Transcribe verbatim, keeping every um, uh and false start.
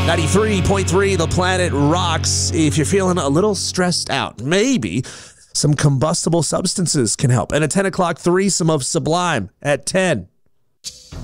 ninety-three point three, The Planet rocks. If you're feeling a little stressed out, maybe some combustible substances can help. And at ten o'clock, Threesome of Sublime at ten.